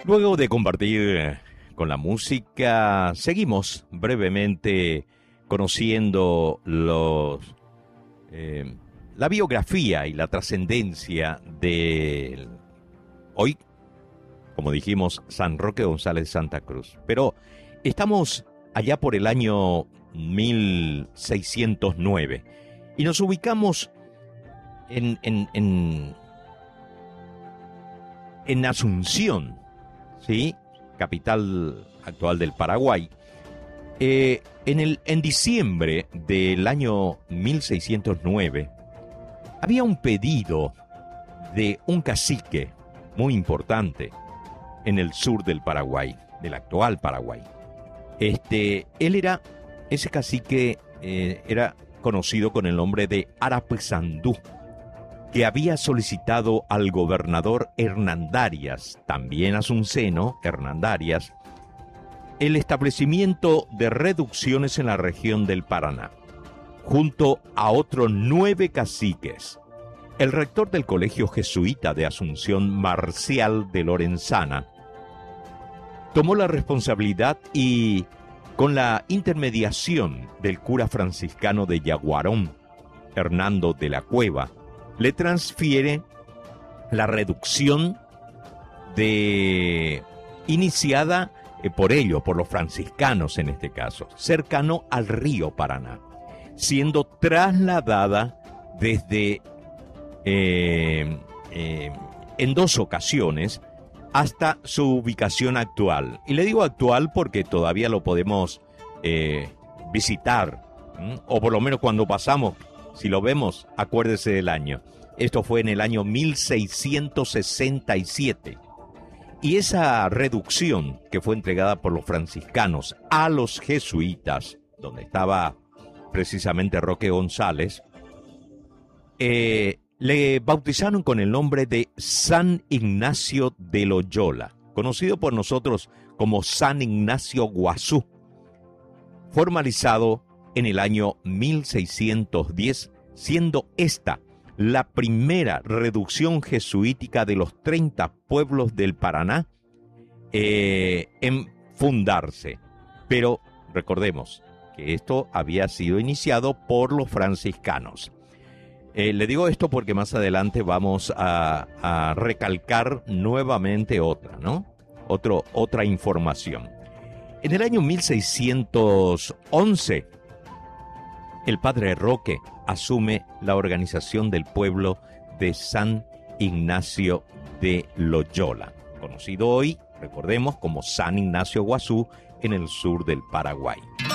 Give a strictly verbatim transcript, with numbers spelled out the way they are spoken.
Luego de compartir con la música, seguimos brevemente conociendo los, eh, la biografía y la trascendencia de hoy, como dijimos, San Roque González de Santa Cruz. Pero estamos allá por el año mil seiscientos nueve y nos ubicamos en, en, en, en Asunción, ¿sí? Capital actual del Paraguay. Eh, en, el, en diciembre del año mil seiscientos nueve había un pedido de un cacique muy importante en el sur del Paraguay, del actual Paraguay. Este, él era, ese cacique eh, era conocido con el nombre de Arapesandú, que había solicitado al gobernador Hernandarias, también asunceno, Hernandarias, el establecimiento de reducciones en la región del Paraná, junto a otros nueve caciques. El rector del Colegio Jesuita de Asunción, Marcial de Lorenzana, tomó la responsabilidad y, con la intermediación del cura franciscano de Yaguarón, Hernando de la Cueva, le transfiere la reducción de iniciada eh, por ellos, por los franciscanos en este caso, cercano al río Paraná, siendo trasladada desde eh, eh, en dos ocasiones hasta su ubicación actual. Y le digo actual porque todavía lo podemos eh, visitar, ¿m? O por lo menos cuando pasamos, si lo vemos, acuérdese del año. Esto fue en el año mil seiscientos sesenta y siete. Y esa reducción que fue entregada por los franciscanos a los jesuitas, donde estaba precisamente Roque González, eh, le bautizaron con el nombre de San Ignacio de Loyola, conocido por nosotros como San Ignacio Guazú, formalizado en el año mil seiscientos diez, siendo esta la primera reducción jesuítica de los treinta pueblos del Paraná eh, en fundarse. Pero recordemos que esto había sido iniciado por los franciscanos. Eh, le digo esto porque más adelante vamos a, a recalcar nuevamente otra, ¿no? Otro, otra información. En el año mil seiscientos once, el padre Roque asume la organización del pueblo de San Ignacio de Loyola, conocido hoy, recordemos, como San Ignacio Guazú, en el sur del Paraguay.